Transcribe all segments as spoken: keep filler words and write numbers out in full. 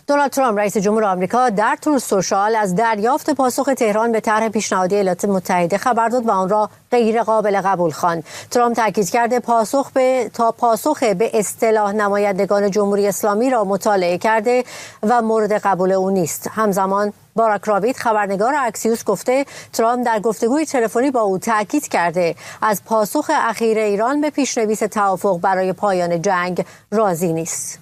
دونالد ترامپ رئیس جمهور آمریکا در تروث سوشال از دریافت پاسخ تهران به طرح پیشنهادی ایالات متحده خبر داد و آن را غیر قابل قبول خواند. ترامپ تاکید کرده پاسخ به تا پاسخ به اصطلاح نمایندگان جمهوری اسلامی را مطالعه کرده و مورد قبول او نیست. همزمان باراک رابیت خبرنگار اکسیوس گفته ترامپ در گفتگوی تلفنی با او تاکید کرده از پاسخ اخیر ایران به پیشنویس توافق برای پایان جنگ راضی نیست.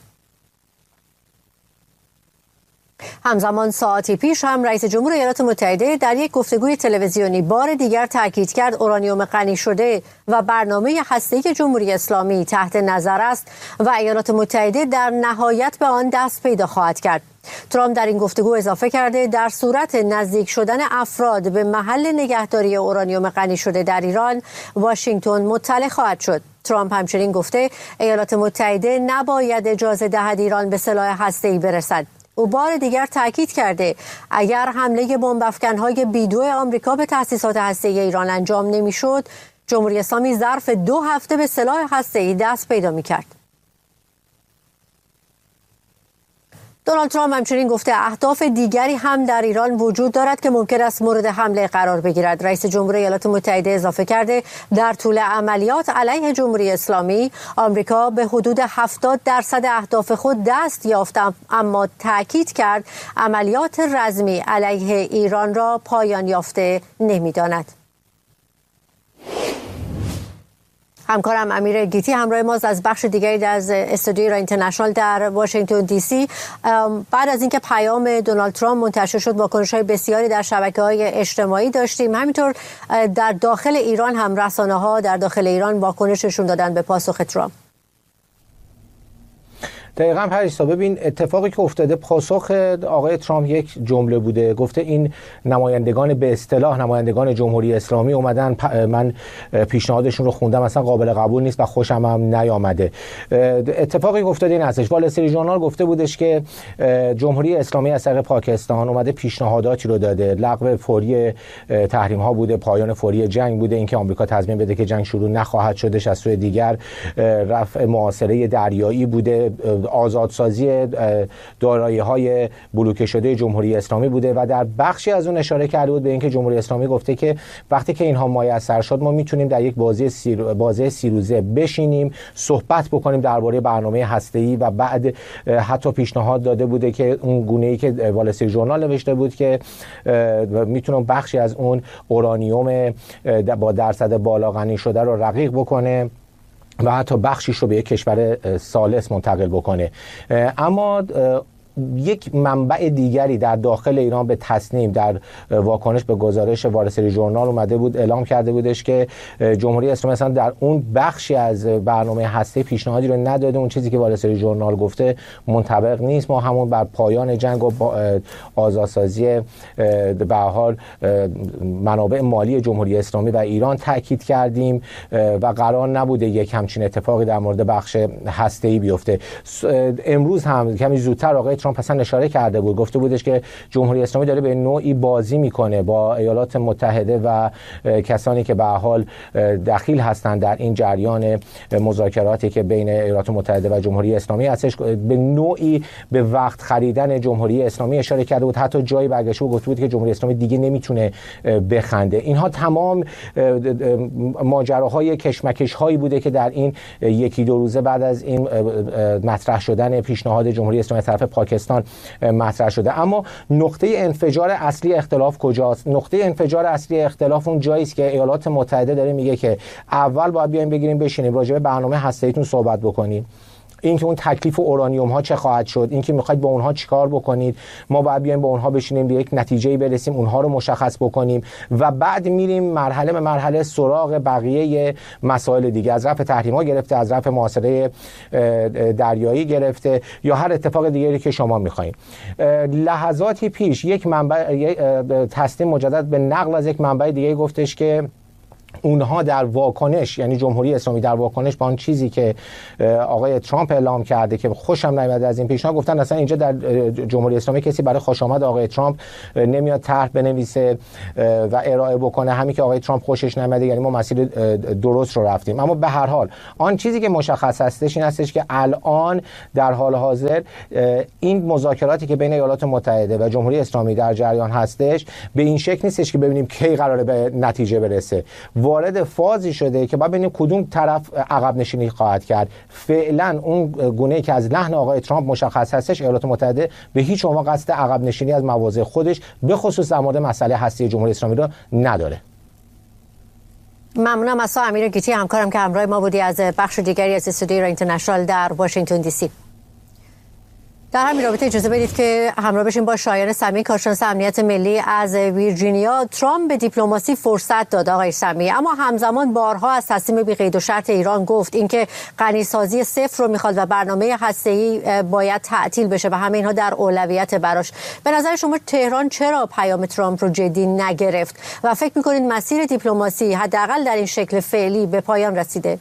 همزمان ساعتی پیش هم رئیس جمهور ایالات متحده در یک گفتگوی تلویزیونی بار دیگر تاکید کرد اورانیوم غنی شده و برنامه هسته‌ای جمهوری اسلامی تحت نظر است و ایالات متحده در نهایت به آن دست پیدا خواهد کرد. ترامپ در این گفتگو اضافه کرده در صورت نزدیک شدن افراد به محل نگهداری اورانیوم غنی شده در ایران، واشنگتن مطلع خواهد شد. ترامپ همچنین گفته ایالات متحده نباید اجازه دهد ایران به سلاح هسته‌ای برسد. او بار دیگر تاکید کرده اگر حمله بمب افکن‌های بیدو آمریکا به تأسیسات هسته‌ای ایران انجام نمی‌شد، جمهوری اسلامی ظرف دو هفته به سلاح هسته‌ای دست پیدا می‌کرد. دونالد ترامپ همچنین گفته اهداف دیگری هم در ایران وجود دارد که ممکن است مورد حمله قرار بگیرد. رئیس جمهور ایالات متحده اضافه کرده در طول عملیات علیه جمهوری اسلامی آمریکا به حدود هفتاد درصد اهداف خود دست یافت، اما تاکید کرد عملیات رزمی علیه ایران را پایان یافته نمی‌داند. همکارم امیر گیتی همراه ماست از بخش دیگری از استودیوی ایران اینترنشنال در واشنگتن دی سی. بعد از اینکه پیام دونالد ترامپ منتشر شد واکنش‌های بسیاری در شبکه‌های اجتماعی داشتیم. همینطور در داخل ایران هم رسانه‌ها در داخل ایران واکنششون دادن به پاسخ ترامپ. دقیقاً پریسا، ببین اتفاقی که افتاده پاسخ آقای ترامپ یک جمله بوده، گفته این نمایندگان به اصطلاح نمایندگان جمهوری اسلامی اومدن من پیشنهادشون رو خوندم اصلا قابل قبول نیست و خوشم هم نیامده. اتفاقی که افتاده این هستش، وال استریت ژورنال گفته بودش که جمهوری اسلامی از طریق پاکستان اومده پیشنهاداتی رو داده، لغو فوری تحریم ها بوده، پایان فوری جنگ بوده، اینکه آمریکا تضمین بده که جنگ شروع نخواهد شدش، از سوی دیگر رفع محاصره دریایی بوده، آزادسازی دارایی‌های بلوکه شده جمهوری اسلامی بوده و در بخشی از اون اشاره کرده بود به اینکه جمهوری اسلامی گفته که وقتی که اینها میسر شد ما میتونیم در یک بازی سیر بازی سی روزه بشینیم صحبت بکنیم درباره برنامه هسته‌ای و بعد حتی پیشنهاد داده بوده که اون گونه‌ای که وال استریت ژورنال نوشته بود که میتونم بخشی از اون اورانیوم با درصد بالا غنی شده رو رقیق بکنه و حتی بخشیش رو به یک کشور ثالث منتقل بکنه. اما یک منبع دیگری در داخل ایران به تصنیم در واکنش به گزارش وال استریت ژورنال اومده بود، اعلام کرده بودش که جمهوری اسلامی مثلا در اون بخشی از برنامه هسته پیشنهادی رو نداده، اون چیزی که وال استریت ژورنال گفته منطبق نیست، ما همون بر پایان جنگ و آزادسازی به هر حال منابع مالی جمهوری اسلامی و ایران تاکید کردیم و قرار نبوده یک همچین اتفاقی در مورد بخش هسته‌ای بیفته. امروز هم کمی زودتر آقای ترامپ اصلا اشاره کرده بود، گفته بودش که جمهوری اسلامی داره به نوعی بازی میکنه با ایالات متحده و کسانی که به هر حال دخیل هستند در این جریان مذاکراتی که بین ایالات متحده و جمهوری اسلامی هستش. به نوعی به وقت خریدن جمهوری اسلامی اشاره کرده بود، حتی جایی برگشته بود گفته بود که جمهوری اسلامی دیگه نمیتونه بخنده. اینها تمام ماجراهای کشمکش هایی بوده که در این یکی دو روزه بعد از این مطرح شدن پیشنهاد جمهوری اسلامی از طرف پاکستان مطرح شده. اما نقطه انفجار اصلی اختلاف کجاست؟ نقطه انفجار اصلی اختلاف اون جایی است که ایالات متحده داره میگه که اول باید بیایم بگیریم بشینیم راجع به برنامه هسته‌ایتون صحبت بکنیم، اینکه اون تکلیف اورانیوم ها چه خواهد شد، اینکه میخواید با اونها چیکار بکنید، ما باید بیایم با اونها بشینیم به یک نتیجه‌ای برسیم، اونها رو مشخص بکنیم و بعد میریم مرحله به مرحله سراغ بقیه مسائل دیگه، از رفع تحریم‌ها گرفته، از رفع محاصره دریایی گرفته یا هر اتفاق دیگری که شما میخواین. لحظاتی پیش یک منبع تسلیم مجدد به نقل از یک منبع دیگه گفتش که اونها در واکنش، یعنی جمهوری اسلامی در واکنش با آن چیزی که آقای ترامپ اعلام کرده که خوشم نیامده از این پیشنهاد، گفتن اصلا اینجا در جمهوری اسلامی کسی برای خوش آمد آقای ترامپ نمیاد طرح بنویسه و ارائه بکنه، همین که آقای ترامپ خوشش نیامده یعنی ما مسیر درست رو رفتیم. اما به هر حال آن چیزی که مشخص هستش این هستش که الان در حال حاضر این مذاکراتی که بین ایالات متحده و جمهوری اسلامی در جریان هستش به این شکل نیستش که ببینیم کی قراره به نتیجه برسه. وارد فازی شده که باید ببینیم کدوم طرف عقب نشینی خواهد کرد. فعلا اون گونه‌ای که از لحن آقای ترامپ مشخص هستش، ایالات متحده به هیچ عنوان قصد عقب نشینی از مواضع خودش به خصوص در مورد مسئله هسته جمهوری اسلامی رو نداره. ممنونم از امیر گیتی همکارم که همراه ما بودی از بخش دیگری از استودیو ایران اینترنشنال در واشنگتن دی سی. در همین رابطه اجازه بدید که همراه بشیم با شایان سمی، کارشناس امنیت ملی از ویرجینیا. ترامپ به دیپلماسی فرصت داد آقای سمی، اما همزمان بارها از تصمیم بی قید و شرط ایران گفت اینکه غنیسازی صفر رو میخواد و برنامه هسته‌ای باید تعطیل بشه و همه اینها در اولویت براش. به نظر شما تهران چرا پیام ترامپ رو جدی نگرفت و فکر میکنید مسیر دیپلماسی حداقل در این شکل فعلی به پایان رسیده؟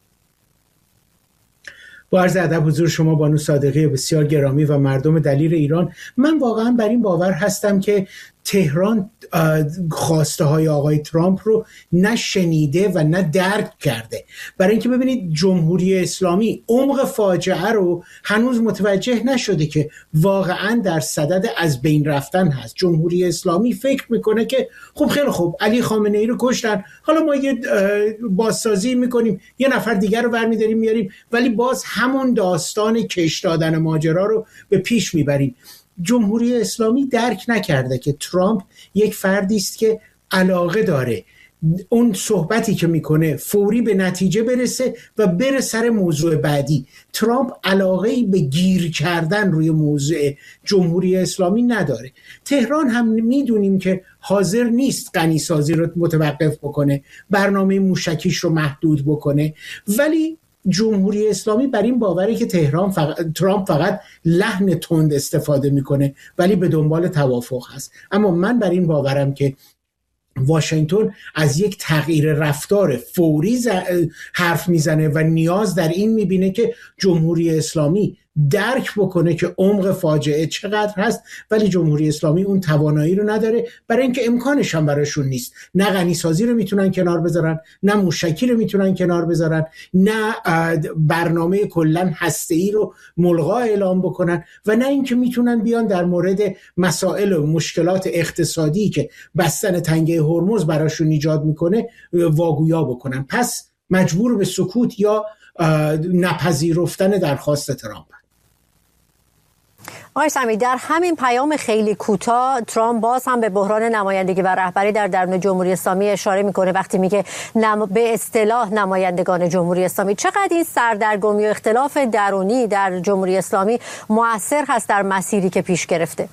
با عرض ادب حضور شما بانو صادقی بسیار گرامی و مردم دلیر ایران، من واقعا بر این باور هستم که تهران خواسته های آقای ترامپ رو نه شنیده و نه درک کرده. برای اینکه ببینید جمهوری اسلامی عمق فاجعه رو هنوز متوجه نشده که واقعا در صدد از بین رفتن هست. جمهوری اسلامی فکر میکنه که خب خیلی خوب علی خامنه ای رو کشتن، حالا ما یه بازسازی میکنیم، یه نفر دیگر رو برمیداریم میاریم، ولی باز همون داستان کش دادن ماجرا رو به پیش میبریم. جمهوری اسلامی درک نکرده که ترامپ یک فردی است که علاقه داره اون صحبتی که میکنه فوری به نتیجه برسه و بره سر موضوع بعدی. ترامپ علاقه‌ای به گیر کردن روی موضوع جمهوری اسلامی نداره. تهران هم میدونیم که حاضر نیست غنیسازی رو متوقف بکنه، برنامه موشکیش رو محدود بکنه، ولی جمهوری اسلامی بر این باوره که تهران فقط، ترامپ فقط لحن تند استفاده میکنه ولی به دنبال توافق هست. اما من بر این باورم که واشنگتن از یک تغییر رفتار فوری حرف میزنه و نیاز در این میبینه که جمهوری اسلامی درک بکنه که عمق فاجعه چقدر هست، ولی جمهوری اسلامی اون توانایی رو نداره، برای اینکه امکانش هم براشون نیست. نه غنیسازی رو میتونن کنار بذارن، نه موشکی رو میتونن کنار بذارن، نه برنامه کلن هسته‌ای رو ملغا اعلام بکنن، و نه اینکه میتونن بیان در مورد مسائل و مشکلات اقتصادی که بستن تنگه هرمز براشون ایجاد میکنه واگویا بکنن. پس مجبور به سکوت یا نپذیرفتن درخواست ترامپ. آقای سمی، در همین پیام خیلی کوتاه ترامپ باز هم به بحران نمایندگی و رهبری در درون جمهوری اسلامی اشاره میکنه وقتی میگه نم... به اصطلاح نمایندگان جمهوری اسلامی. چقدر این سردرگمی و اختلاف درونی در جمهوری اسلامی مؤثر هست در مسیری که پیش گرفته؟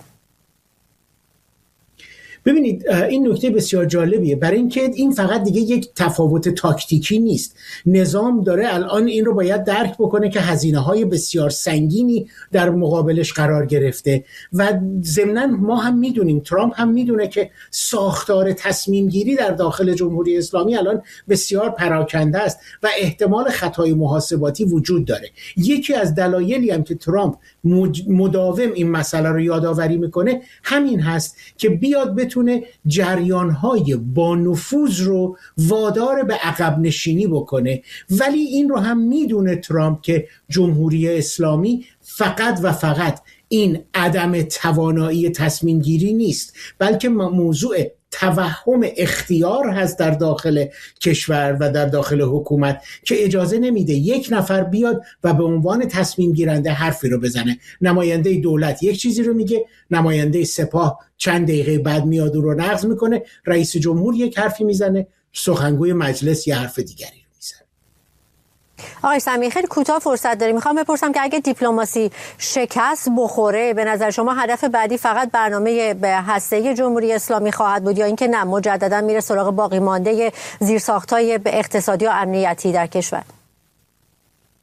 ببینید این نکته بسیار جالبیه، برای اینکه این فقط دیگه یک تفاوت تاکتیکی نیست. نظام داره الان این رو باید درک بکنه که هزینه‌های بسیار سنگینی در مقابلش قرار گرفته و ضمناً ما هم میدونیم، ترامپ هم میدونه که ساختار تصمیم گیری در داخل جمهوری اسلامی الان بسیار پراکنده است و احتمال خطای محاسباتی وجود داره. یکی از دلایلی هم که ترامپ مداوم این مسئله رو یادآوری میکنه همین هست که بیاد بتونه جریان‌های با نفوذ رو وادار به عقب نشینی بکنه. ولی این رو هم میدونه ترامپ که جمهوری اسلامی فقط و فقط این عدم توانایی تصمیم گیری نیست، بلکه موضوع توهم اختیار هست در داخل کشور و در داخل حکومت که اجازه نمیده یک نفر بیاد و به عنوان تصمیم گیرنده حرفی رو بزنه. نماینده دولت یک چیزی رو میگه، نماینده سپاه چند دقیقه بعد میاد و رو نقض میکنه، رئیس جمهور یک حرفی میزنه، سخنگوی مجلس یه حرف دیگری. آقای سمی، خیلی کوتاه فرصت داریم. میخوام بپرسم که اگه دیپلماسی شکست بخوره به نظر شما هدف بعدی فقط برنامه به هسته جمهوری اسلامی خواهد بود یا اینکه نه مجددا میره سراغ باقی مانده زیرساخت‌های اقتصادی و امنیتی در کشور؟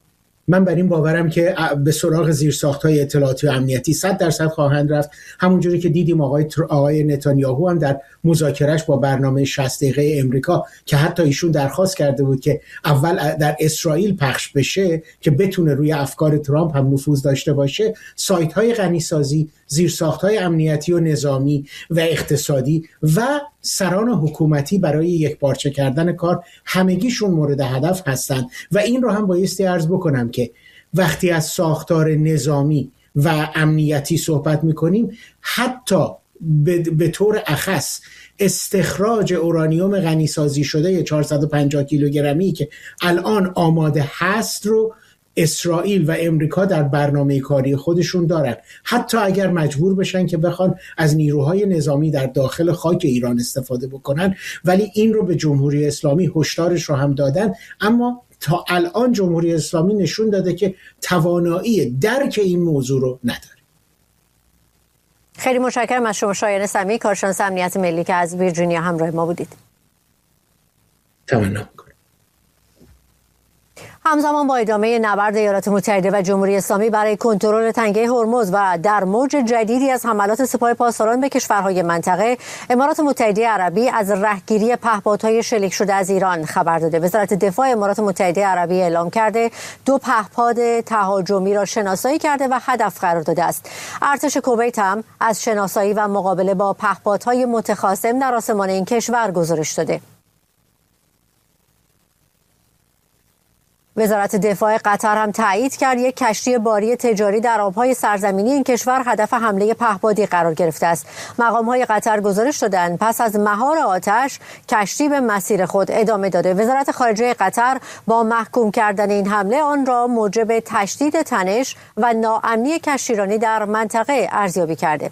من بر این باورم که به سراغ زیرساخت‌های اطلاعاتی و امنیتی صد درصد خواهند رفت. همونجوری که دیدیم آقای آقای نتانیاهو هم در مذاکرهش با برنامه شصت دقیقه امریکا که حتی ایشون درخواست کرده بود که اول در اسرائیل پخش بشه که بتونه روی افکار ترامپ هم نفوذ داشته باشه، سایت‌های غنیسازی، زیرساخت‌های امنیتی و نظامی و اقتصادی و سران حکومتی برای یکپارچه کردن کار همگیشون مورد هدف هستند. و این رو هم بایستی عرض بکنم که وقتی از ساختار نظامی و امنیتی صحبت می‌کنیم، حتی به طور اخص استخراج اورانیوم غنیسازی شده چهارصد و پنجاه کیلوگرمی که الان آماده هست رو اسرائیل و امریکا در برنامه کاری خودشون دارن. حتی اگر مجبور بشن که بخوان از نیروهای نظامی در داخل خاک ایران استفاده بکنن، ولی این رو به جمهوری اسلامی هشدارش رو هم دادن. اما تا الان جمهوری اسلامی نشون داده که توانایی درک این موضوع رو نداره. خیلی متشکرم از شما شایان سمیع، کارشناس امنیت ملی که از ویرجینیا همراه ما بودید. تمنا می‌کنم. همزمان با ادامه نبرد ایالات متحده و جمهوری اسلامی برای کنترل تنگه هرمز و در موج جدیدی از حملات سپاه پاسداران به کشورهای منطقه، امارات متحده عربی از رهگیری پهپادهای شلیک شده از ایران خبر داده. وزارت دفاع امارات متحده عربی اعلام کرده دو پهپاد تهاجمی را شناسایی کرده و هدف قرار داده است. ارتش کویت هم از شناسایی و مقابله با پهپادهای متخاصم در آسمان این کشور گزارش داده. وزارت دفاع قطر هم تایید کرد یک کشتی باری تجاری در آبهای سرزمینی این کشور هدف حمله پهپادی قرار گرفته است. مقام‌های قطر گزارش دادند پس از مهار آتش کشتی به مسیر خود ادامه داده. وزارت خارجه قطر با محکوم کردن این حمله آن را موجب تشدید تنش و ناامنی کشتیرانی در منطقه ارزیابی کرده.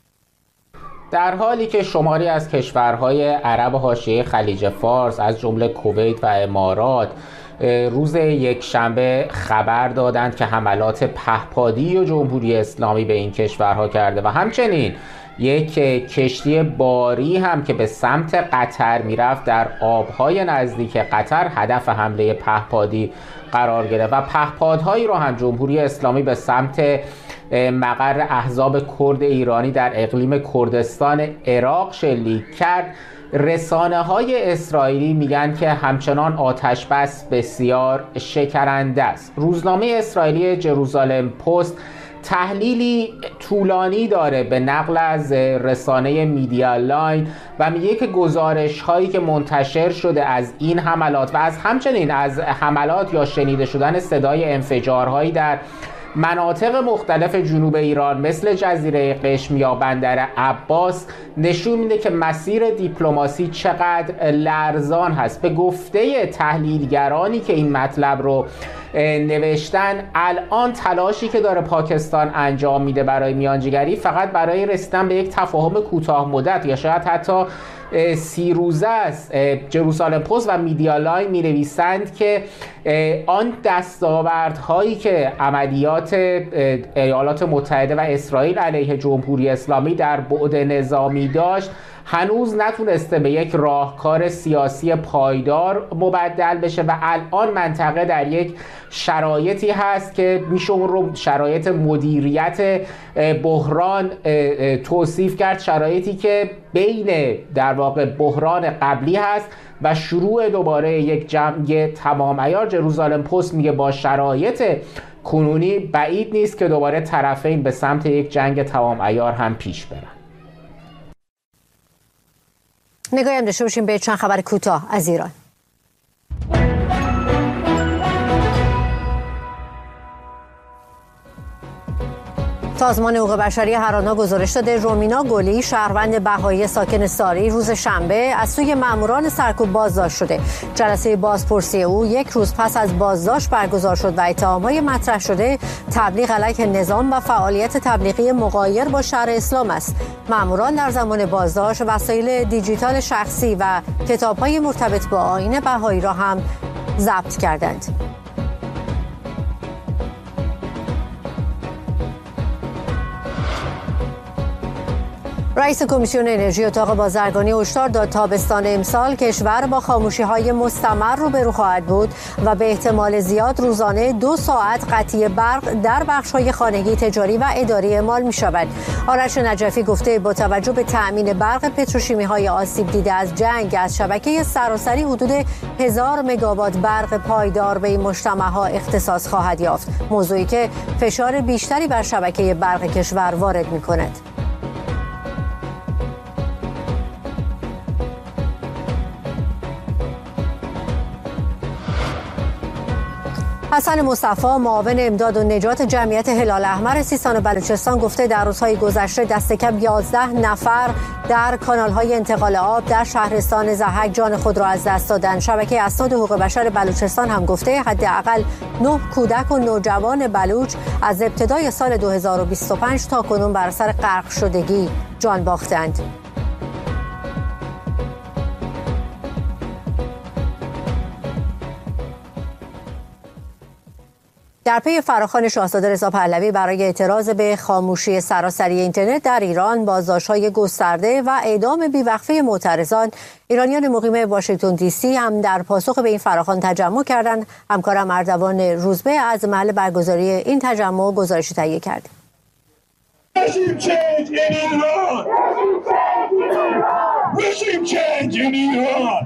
در حالی که شماری از کشورهای عرب حاشیه خلیج فارس از جمله کویت و امارات روز یک شنبه خبر دادند که حملات پهپادی و جمهوری اسلامی به این کشورها کرده و همچنین یک کشتی باری هم که به سمت قطر میرفت در آبهای نزدیک قطر هدف حمله پهپادی قرار گرفت و پهپادهایی رو هم جمهوری اسلامی به سمت مقر احزاب کرد ایرانی در اقلیم کردستان عراق شلیک کرد. رسانه های اسرائیلی میگن که همچنان آتش بس بسیار شکننده است. روزنامه اسرائیلی جروزالم پست تحلیلی طولانی داره به نقل از رسانه میدیا لاین و میگه که گزارش هایی که منتشر شده از این حملات و از همچنین از حملات یا شنیده شدن صدای انفجارهایی در مناطق مختلف جنوب ایران مثل جزیره قشم یا بندر عباس نشون میده که مسیر دیپلماسی چقدر لرزان هست. به گفته تحلیلگرانی که این مطلب رو نوشتن، الان تلاشی که داره پاکستان انجام میده برای میانجیگری فقط برای رسیدن به یک تفاهم کوتاه مدت یا شاید حتی سی روزه است. جروزالم پست و میدیا لاین می نویسند که آن دستاوردهایی که عملیات ایالات متحده و اسرائیل علیه جمهوری اسلامی در بعد نظامی داشت هنوز نتونسته به یک راهکار سیاسی پایدار مبدل بشه و الان منطقه در یک شرایطی هست که میشه اون رو شرایط مدیریت بحران توصیف کرد، شرایطی که بین در واقع بحران قبلی هست و شروع دوباره یک جنگ تمام عیار. جروزالم پست میگه با شرایط کنونی بعید نیست که دوباره طرفین به سمت یک جنگ تمام عیار هم پیش برن. نگاهی هم داشته باشیم به چند خبر کوتاه از ایران. سازمان حقوق بشری هرانا گزارش داده رومینا گلی، شهروند بهایی ساکن ساری، روز شنبه از سوی ماموران سرکوب بازداشت شده. جلسه بازپرسی او یک روز پس از بازداشت برگزار شد و اتهام‌های مطرح شده تبلیغ علیه نظام و فعالیت تبلیغی مغایر با شرع اسلام است. ماموران در زمان بازداشت وسایل دیجیتال شخصی و کتاب‌های مرتبط با آیین بهایی را هم ضبط کردند. رئیس کمیسیون انرژی اتاق بازرگانی هشدار داد تابستان امسال کشور با خاموشی‌های مستمر روبرو خواهد بود و به احتمال زیاد روزانه دو ساعت قطعی برق در بخش‌های خانگی، تجاری و اداری اعمال می‌شود. آرش نجفی گفته با توجه به تأمین برق پتروشیمی‌های آسیب دیده از جنگ از شبکه سراسری حدود هزار مگاوات برق پایدار به این مجتمع‌ها اختصاص خواهد یافت، موضوعی که فشار بیشتری بر شبکه برق کشور وارد می‌کند. حسن مصطفی معاون امداد و نجات جمعیت هلال احمر سیستان و بلوچستان گفته در روزهای گذشته دست کم یازده نفر در کانال‌های انتقال آب در شهرستان ضحک جان خود را از دست دادند. شبکه اسناد حقوق بشر بلوچستان هم گفته حداقل نه کودک و نوجوان بلوچ از ابتدای سال دو هزار و بیست و پنج تا کنون بر اثر غرق شدگی جان باختند. در پی فراخوان شاهزاده رضا پهلوی برای اعتراض به خاموشی سراسری اینترنت در ایران، بازداشت‌های گسترده و اعدام بیوقفه معترضان، ایرانیان مقیم واشنگتن دی سی هم در پاسخ به این فراخوان تجمع کردند. همکارم اردوان روزبه از محل برگزاری این تجمع گزارشی تهیه کرد. Regime change in Iran! Regime change in Iran!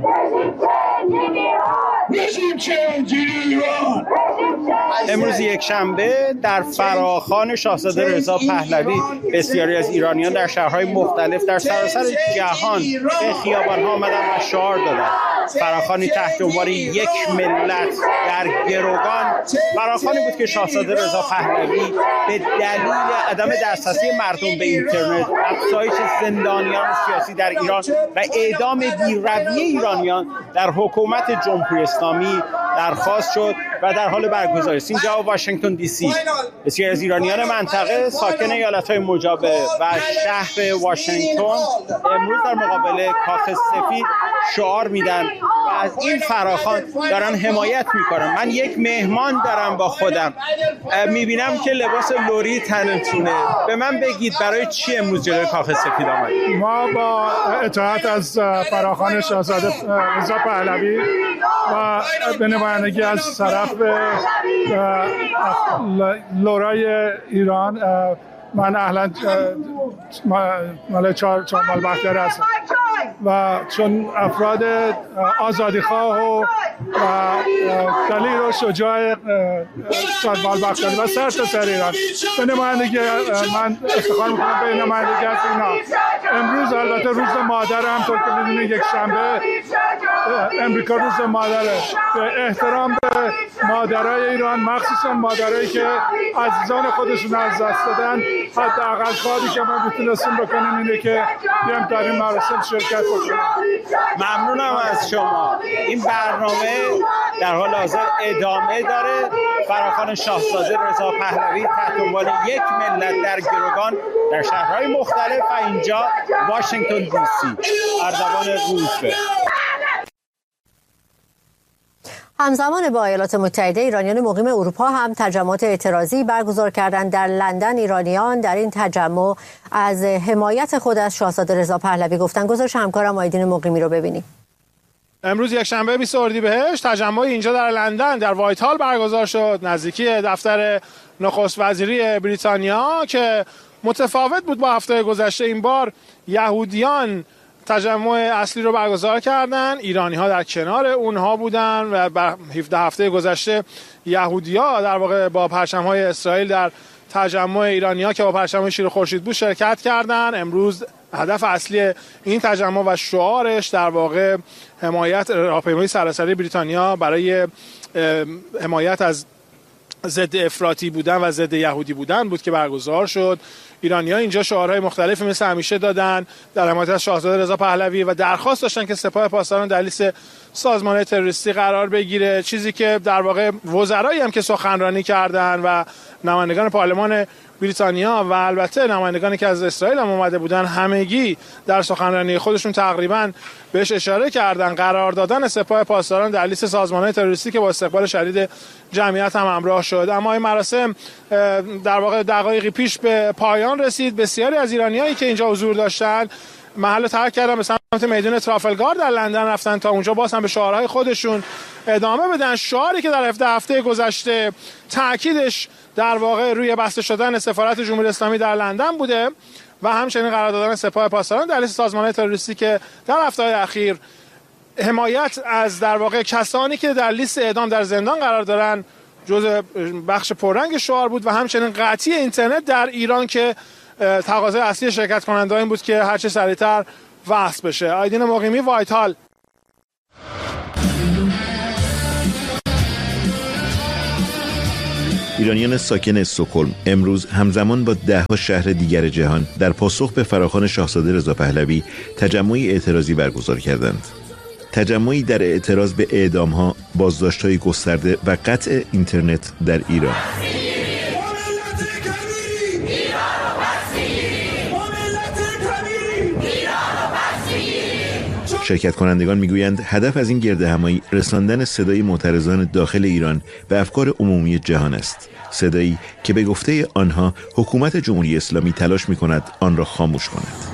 Regime change in Iran! امروز یک شنبه در فراخوان شاهزاده رضا پهلوی بسیاری از ایرانیان در شهرهای مختلف در سراسر جهان به خیابان‌ها آمدند و شعار دادند. فراخوانی تحت عنوان یک ملت در گروگان، فراخوانی بود که شاهزاده رضا پهلوی به دلیل عدم دسترسی مردم به اینترنت، افزایش زندانیان سیاسی در ایران و اعدام بی‌رویه ایرانیان در حکومت جمهوری اسلامی درخواست شد و در حال برگزاری است. اینجا واشنگتن دی سی بسیاری از ایرانیان منطقه ساکن ایالت‌های مجاور و شهر واشنگتن امروز در مقابل کاخ سفید شعار میدن و از این فراخوان دارن حمایت میکنن. من یک مهمان دارم با خودم، میبینم که لباس لوری تنتونه. به من بگید برای چی امروز جلوی کاخ سفید آمدید؟ ما با اطاعت از فراخوان شاهزاده رضا پهلوی و به نمایندگی از طرف لورای ایران، من اهلا مال چهار مال بختیاری هستم و چون افراد آزادیخواه و دلیر و شجاع شادمال بختیاری و سر تا سر ایران به نمایندگی من افتخار میکنم به نمایندگی از اینا. امروز البته روز مادر، همطور که میدونید یک شنبه امریکا روز مادره. به احترام به مادرای ایران، مخصوصا مادرایی که عزیزان خودشون از دست دادن، حداقل کاری که ما میتونستیم بکنیم اینه که بیام در این مراسم شرکت بکنیم. ممنونم از شما. این برنامه در حال حاضر ادامه داره. فراخوان شاهزاده رضا پهلوی تحت عنوان یک ملت در گروگان در شهرهای مختلف و اینجا واشنگتن دی سی. اردوان روزبه. همزمان با ایالات متحده، ایرانیان مقیم اروپا هم تجمعات اعتراضی برگزار کردند. در لندن ایرانیان در این تجمع از حمایت خود از شاهزاده رضا پهلوی گفتند. گزارش همکارم آیدین مقیمی رو ببینیم. امروز یک شنبه بیست اردیبهشت تجمع اینجا در لندن در وایت هال برگزار شد، نزدیکی دفتر نخست وزیری بریتانیا، که متفاوت بود با هفته گذشته. این بار یهودیان تجمع اصلی رو برگزار کردن، ایرانی ها در کنار اونها بودن و بر هفده هفته گذشته یهودی ها در واقع با پرچم های اسرائیل در تجمع ایرانی ها که با پرچم شیر خورشید بود شرکت کردن. امروز هدف اصلی این تجمع و شعارش در واقع حمایت راهپیمایی سراسری بریتانیا برای حمایت از ضد افراطی بودن و ضد یهودی بودن بود که برگزار شد. ایرانی‌ها اینجا شعارهای مختلفی مثل همیشه دادن در حمایت از شاهزاده رضا پهلوی و درخواست داشتن که سپاه پاسداران در لیست سازمان تروریستی قرار بگیره، چیزی که در واقع وزرایی هم که سخنرانی کردن و نمایندگان پارلمان بریتانیا و البته نمایندگانی که از اسرائیل هم اومده بودن همگی در سخنرانی خودشون تقریبا بهش اشاره کردن قرار دادن سپاه پاسداران در لیست سازمان‌های تروریستی که با استقبال شدید جمعیت هم همراه شد. اما این مراسم در واقع دقایقی پیش به پایان رسید. بسیاری از ایرانیایی که اینجا حضور داشتن محل ترک کردن، به سمت میدان ترافلگار در لندن رفتن تا اونجا باز هم به شعارهای خودشون ادامه بدن. شعاری که در هفته هفته گذشته تاکیدش در واقع روی بسته شدن سفارت جمهوری اسلامی در لندن بوده و همچنین قرار دادن سپاه پاسداران در لیست سازمان‌های تروریستی که در هفته‌های اخیر حمایت از در واقع کسانی که در لیست اعدام در زندان قرار دارن جزء بخش پررنگ شعار بود و همچنین قطعی اینترنت در ایران که تقاضای اصلی شرکت کننده این بود که هر چه سریعتر وصل بشه. آیدین مقیمی، وایت هال. ایرانیان ساکن استکهلم امروز همزمان با ده‌ها شهر دیگر جهان در پاسخ به فراخوان شاهزاده رضا پهلوی تجمعی اعتراضی برگزار کردند. تجمعی در اعتراض به اعدام‌ها، بازداشت‌های گسترده و قطع اینترنت در ایران. شرکت کنندگان میگویند هدف از این گردهمایی رساندن صدای معترضان داخل ایران به افکار عمومی جهان است. صدایی که به گفته آنها حکومت جمهوری اسلامی تلاش می‌کند آن را خاموش کند.